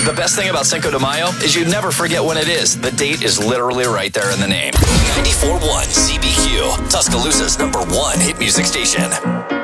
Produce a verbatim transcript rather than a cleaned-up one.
The best thing about Cinco de Mayo is you never forget when it is. The date is literally right there in the name. ninety-four point one C B Q, Tuscaloosa's number one hit music station.